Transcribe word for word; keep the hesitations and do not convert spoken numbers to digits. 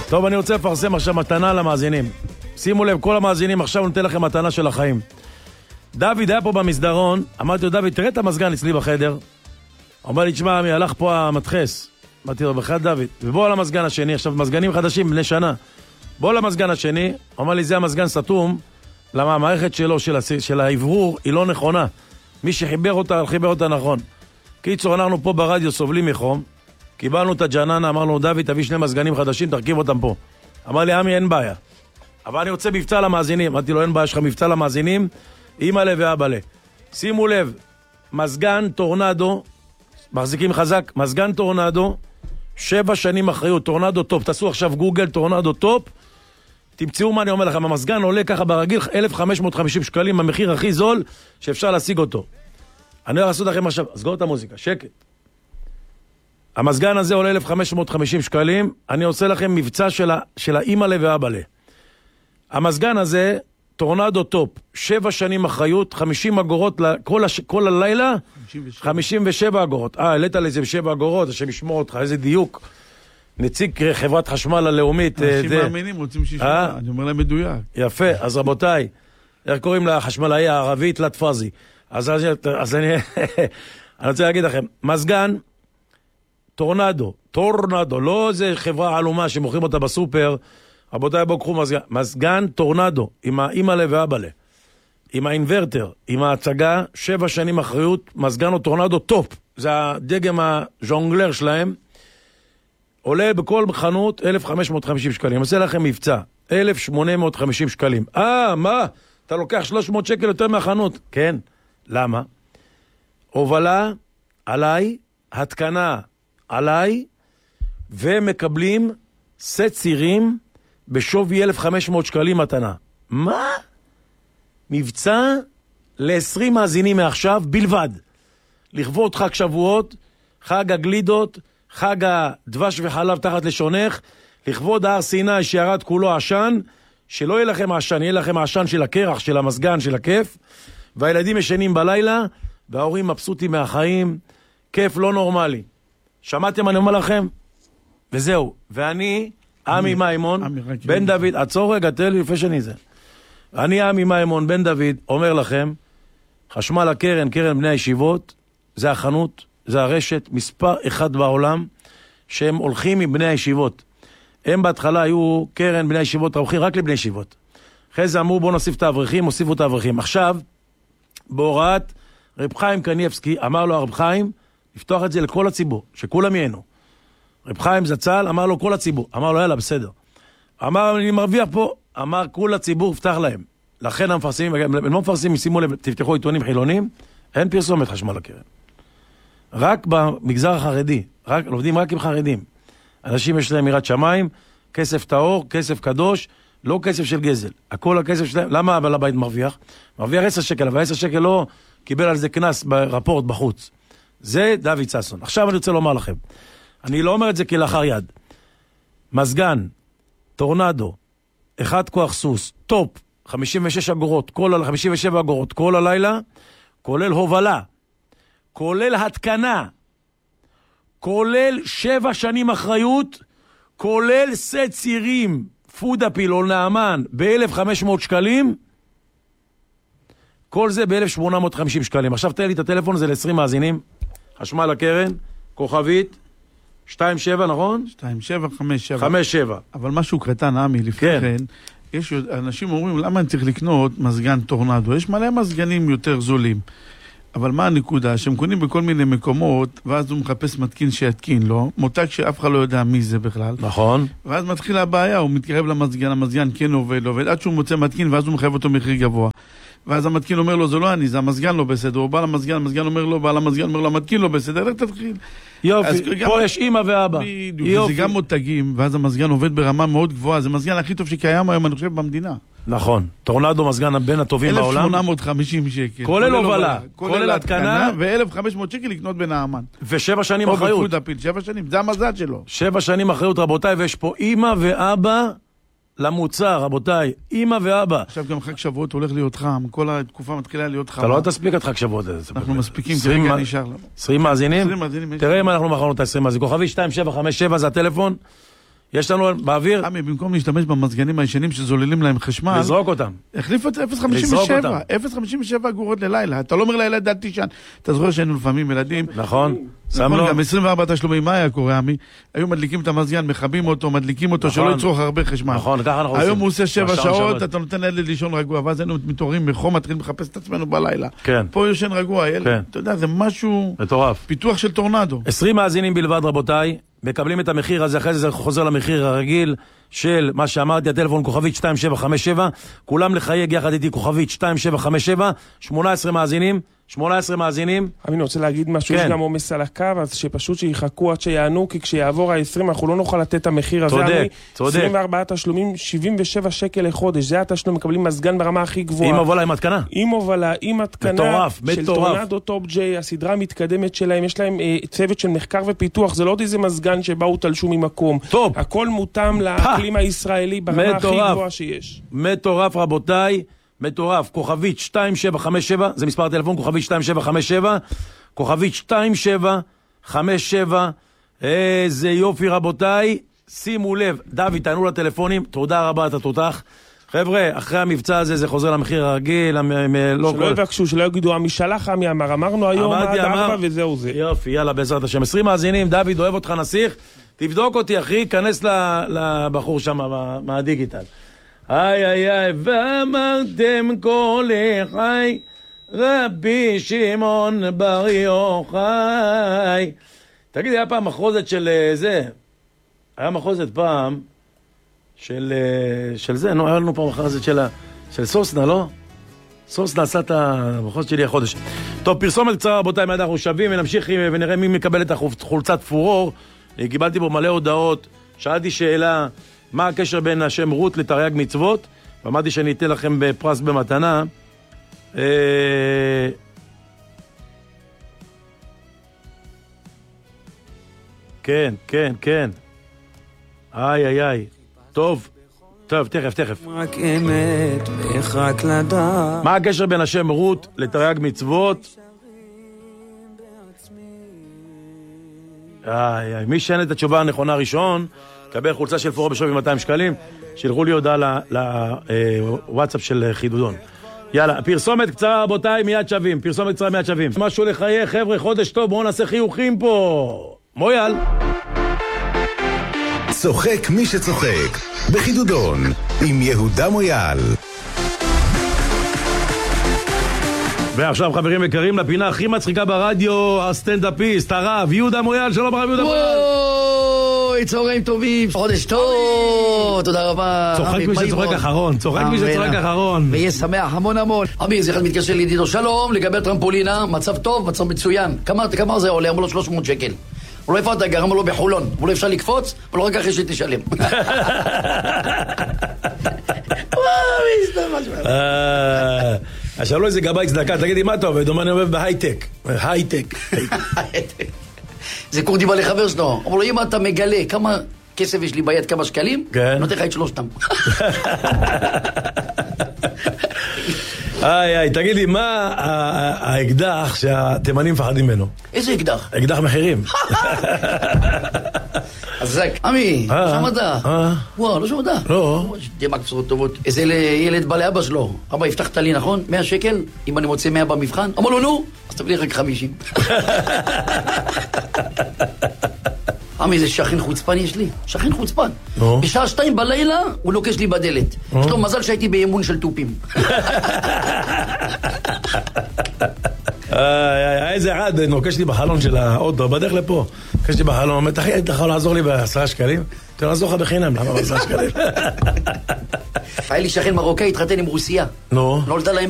טוב, אני רוצה לפרסם עכשיו מתנה למאזינים. שימו לב, כל המאזינים עכשיו נותן לכם מתנה של החיים. דוד היה פה במסדרון, אמרתי לו, דוד, תראה את המזגן אצלי בחדר. הוא אומר לי, תשמע, מי הלך פה המתחס. אמרתי לו, בחד דוד, ובוא על המזגן השני, עכשיו מזגנים חדשים בני שנה. בוא למזגן השני, הוא אמר לי, זה המזגן סתום, למה המערכת שלו, של, הס... של העברור, היא לא נכונה. מי שחיבר אותה, חיבר אותה נכון. קיצור, אנחנו פה ברדיו סובלים מחום, קיבלנו את הג'ננה, אמרנו, דוד, תביא שני מזגנים חדשים, תרכיב אותם פה. אמר לי, עמי, אין בעיה. אבל אני רוצה מבצע למאזינים. אמרתי לו, אין בעיה, יש לך מבצע למאזינים, אמא לב ואבא לב. שימו לב, מזגן טורנדו, מחזיקים חזק, מזגן טורנדו, שבע שנים אחריות, טורנדו טופ. תעשו עכשיו גוגל, טורנדו טופ, תמצאו מה אני אומר לכם, המזגן עולה ככה ברגיל אלף וחמש מאות וחמישים שקלים, המחיר הכי זול שאפשר להשיג אותו. אני הולך לעשות לכם עכשיו, סגור את המוזיקה, שקט. המזגן הזה עולה אלף וחמש מאות וחמישים שקלים, אני עושה לכם מבצע של, ה, של האמא לב ואבא לב. המזגן הזה, טורנדו טופ, שבע שנים אחריות, חמישים אגורות כל, הש... כל הלילה, חמישים ושבע אגורות. אה, העלית לזה בשבע אגורות, השם ישמור אותך, איזה דיוק. נציג חברת חשמל הלאומית. אנשים מאמינים, רוצים שישמע, אני אומר להם מדויק. יפה, אז רבותיי, איך קוראים לחשמלאי הערבית? לטפזי. אז, אז אני, אני רוצה להגיד לכם, מזגן, טורנדו, טורנדו, לא איזה חברה עלומה שמוכרים אותה בסופר, רבותיי, בואו קחו מזגן, מזגן טורנדו, עם האמא לב ואבא לב, עם האינברטר, עם ההצגה, שבע שנים אחריות, מזגן או טורנדו טופ, זה הדגם הז'ונגלר שלהם, עולה בכל חנות אלף וחמש מאות וחמישים שקלים, אני עושה לכם מבצע, אלף שמונה מאות וחמישים שקלים. אה, מה? אתה לוקח שלוש מאות שקל יותר מהחנות? כן. למה? הובלה עליי, התקנה עליי, ומקבלים סט צירים בשווי אלף וחמש מאות שקלים מתנה. מה? מבצע ל-עשרים מאזינים מעכשיו בלבד. לכבוד חג שבועות, חג הגלידות, חג הדבש וחלב תחת לשונך, לכבוד הר סיני שירד כולו עשן, שלא יהיה לכם עשן, יהיה לכם עשן של הקרח, של המסגן, של הכיף, והילדים ישנים בלילה, וההורים מבסוטים מהחיים, כיף לא נורמלי. שמעתם אני אומר לכם? וזהו. ואני, עמי מימון, בן דוד, עצור רגע, תן לי לפני שאני זה. אני עמי מימון, בן דוד, אומר לכם, חשמל הקרן, קרן בני הישיבות, זה החנות, זה הרשת, מספר אחד בעולם, שהם הולכים עם בני הישיבות. הם בהתחלה היו קרן בני הישיבות, הולכים רק לבני ישיבות. אחרי זה אמרו, בואו נוסיף את האברכים, הוסיפו את האברכים. עכשיו, בהוראת רב חיים קניאבסקי, אמר לו הרב חיים, לפתוח את זה לכל הציבור, שכולם ייהנו. רב חיים זצ"ל, אמר לו כל הציבור. אמר לו, יאללה, בסדר. אמר, אני מרוויח פה. אמר, כל הציבור, פתח להם. לכן המפרסמים, הם לא מפרסמים, שימו לב, תפתחו עיתונים חילונים, אין פרסומת חשמל הקרן. רק במגזר החרדי, רק, עובדים רק עם חרדים. אנשים יש להם יראת שמיים, כסף טהור, כסף קדוש, לא כסף של גזל. הכל הכסף שלהם, למה הבעל הבית מרוויח? מרוויח עשר שקל, אבל עשר שקל לא קיבל על זה כנס ברפורט בחוץ. זה דוד ששון. עכשיו אני רוצה לומר לכם, אני לא אומר את זה כלאחר יד. מזגן, טורנדו, אחד כוח סוס, טופ, חמישים ושש אגורות, כל, חמישים ושבע אגורות, כל הלילה, כולל הובלה, כולל התקנה, כולל שבע שנים אחריות, כולל סט צירים, פודאפיל או נעמן, ב-אלף וחמש מאות שקלים, כל זה ב-אלף שמונה מאות וחמישים שקלים. עכשיו תן לי את הטלפון, זה ל-עשרים מאזינים, חשמל הקרן, כוכבית, שתיים שבע, נכון? שתיים שבע, חמש שבע. חמש שבע. אבל משהו קטן, עמי, לפני כן, כן יש, אנשים אומרים, למה אני צריך לקנות מזגן טורנדו? יש מלא מזגנים יותר זולים. אבל מה הנקודה? שהם קונים בכל מיני מקומות, ואז הוא מחפש מתקין שיתקין לו, מותג שאף אחד לא יודע מי זה בכלל. נכון. ואז מתחילה הבעיה, הוא מתקרב למזגן, המזגן כן עובד, לא עובד, עד שהוא מוצא מתקין, ואז הוא מחייב אותו מחיר גבוה. ואז המתקין אומר לו, זה לא אני, זה המזגן לא בסדר, הוא בא למזגן, המזגן אומר לו, בא למזגן, אומר לו, המתקין לא בסדר, לך תתחיל. יופי, פה יש אמא ואבא. זה גם מותגים, ואז המזגן עובד ברמה מאוד גבוהה, זה המזגן הכי טוב שקיים היום, אני חושב, במדינה. נכון, טורנדו מזגן בין הטובים בעולם. אלף שמונה מאות וחמישים שקל. כולל הובלה, כולל התקנה. ו-אלף וחמש מאות שקל לקנות בנעמן. ושבע שנים אחריות. או בפודאפיל, שבע שנים, זה המזל שלו. שבע שנים אחריות, רבותיי, ויש פה אמא ואבא למוצר, רבותיי, אמא ואבא. עכשיו גם חג שבועות הולך להיות חם, כל התקופה מתחילה להיות חם. אתה לא תספיק את חג שבועות. אנחנו מספיקים, כרגע נשאר לנו. עשרים מאזינים? תראה אם אנחנו מכרנו את ה-עשרים מאזינים. כוכבי שתיים שבע חמש שבע זה הטלפון. יש לנו באוויר... עמי, במקום להשתמש במזגנים הישנים שזוללים להם חשמל... לזרוק אותם. החליף את אפס חמישים ושבע. אפס חמישים ושבע אגורות ללילה. אתה לא אומר לילד, אל תישן. אתה זוכר שהיינו לפעמים ילדים... נכון. נכון, גם עשרים וארבע תשלומים, מה היה קורה, עמי? היו מדליקים את המזגן, מכבים אותו, מדליקים אותו, שלא יצרוך הרבה חשמל. נכון, ככה אנחנו עושים. היום הוא עושה שבע שעות, אתה נותן לילד לישון רגוע, ואז היינו מתעוררים מחום, מתחילים לחפש את עצמנו בלילה. כן. פה יושן רגוע, ילד. אתה יודע, זה משהו... מטורף. פיתוח של טורנדו. עשרים מאזינים בלבד, רבותיי. מקבלים את המחיר הזה, אחרי זה זה חוזר למחיר הרגיל של מה שאמרתי, הטלפון כוכבית שתיים שבע חמש שבע, כולם לחייג יחד איתי כוכבית שתיים שבע חמש שבע, שמונה עשרה מאזינים, שמונה עשרה מאזינים. אני רוצה להגיד משהו, כן. יש גם עומס על הקו, אז שפשוט שיחכו עד שיענו, כי כשיעבור ה-עשרים אנחנו לא נוכל לתת את המחיר הזה. צודק, צודק. עשרים וארבעה תשלומים, שבעים ושבע שקל לחודש, זה התשלום, מקבלים מזגן ברמה הכי גבוהה. עם הובלה, עם התקנה. עם הובלה, עם התקנה. מטורף, של מטורף. טורנדו טופ ג'יי, הסדרה המתקדמת שלהם, יש להם אה, צוות של מחקר ופיתוח, זה לא עוד איזה מזגן שבאו תלשו ממקום. טוב. הכל מותאם לאקלים הישראלי ברמה הכי מטורף. גבוהה שיש. מטורף, רבותיי. מטורף, כוכבית שתיים שבע חמש שבע, זה מספר הטלפון, כוכבית שתיים שבע חמש שבע, כוכבית שתיים שבע חמש שבע, איזה יופי רבותיי, שימו לב, דוד, תענו לטלפונים, תודה רבה, אתה תותח. חבר'ה, אחרי המבצע הזה זה חוזר למחיר הרגיל, לא שלא יבקשו, שלא יגידו, עמי שלח, עמי אמר, אמרנו היום עד ארבע וזהו זה. יופי, יאללה, בעזרת השם. עשרים מאזינים, דוד, אוהב אותך נסיך, תבדוק אותי אחי, כנס לבחור שם מהדיגיטל. איי איי איי, ואמרתם כל חי, רבי שמעון בר יוחאי. תגיד, היה פעם מחרוזת של זה, היה מחרוזת פעם של, של זה, נו, היה לנו פעם מחרוזת של, של סוסנה, לא? סוסנה עשה את המחרוזת שלי החודש. טוב, פרסומת קצרה, רבותיי, מיד אנחנו שווים ונמשיך ונראה מי מקבל את החולצת פורור. קיבלתי בו מלא הודעות, שאלתי שאלה, מה הקשר בין השם רות לתרי"ג מצוות? ואמרתי שאני אתן לכם בפרס במתנה. כן, כן, כן. איי, איי, איי. טוב, טוב, תכף, תכף. רק אמת, איך רק לדעת. מה הקשר בין השם רות לתרי"ג מצוות? איי, איי. מי שאין את התשובה הנכונה ראשון, קבל חולצה של פורור בשווי מאתיים שקלים, שילכו לי הודעה לוואטסאפ של חידודון. יאללה, פרסומת קצרה רבותיי, מיד שווים, פרסומת קצרה מיד שווים. משהו לחיי, חבר'ה, חודש טוב, בואו נעשה חיוכים פה. מויאל. צוחק מי שצוחק, בחידודון, עם יהודה מויאל. ועכשיו חברים יקרים, לפינה הכי מצחיקה ברדיו, הסטנדאפיסט, הרב, יהודה מויאל, שלום הרב יהודה מויאל. וואי, צהריים טובים, חודש טוב, תודה רבה. צוחק מי שצוחק אחרון, צוחק מי שצוחק אחרון. ויהיה שמח המון המון. עמי, זה אחד מתקשר לידידו, שלום, לגבי הטרמפולינה, מצב טוב, מצב מצוין. כמה זה עולה? אמרו לו שלוש מאות שקל. הוא לא איפה אתה גר, אמרו לו בחולון. אמרו לו אפשר לקפוץ, אבל לא רק אחרי שתשלם. עכשיו לא איזה גבאי צדקה, תגידי מה אתה עובד? אני עובד בהייטק. הייטק. זה קורדי בא לחבר שלו. אמרו לו, אם אתה מגלה כמה כסף יש לי ביד, כמה שקלים, נותן לך את שלושתם. איי איי, תגיד לי, מה האקדח שהתימנים מפחדים ממנו? איזה אקדח? אקדח מחירים. אז רק, עמי, לא שמעת? וואו, לא שמעת? לא. שתהיה מקצורות טובות. איזה ילד בא לאבא שלו, אבא, הבטחת לי, נכון? מאה שקל? אם אני מוצא מאה במבחן? אמר לו, נו, אז תביא לי רק חמישים. עמי, זה שכן חוצפן יש לי, שכן חוצפן. בשעה שתיים בלילה הוא לוקש לי בדלת. יש לו מזל שהייתי באימון של טופים. איזה אחד נוקש לי בחלון של האוטו, בדרך לפה. נוקש לי בחלון, אומר, תחי, אתה יכול לעזור לי בעשרה שקלים? אתה לעזור לך בחינם, למה בעשרה שקלים? היה לי שכן מרוקאי, התחתן עם רוסיה. נו. נולדה להם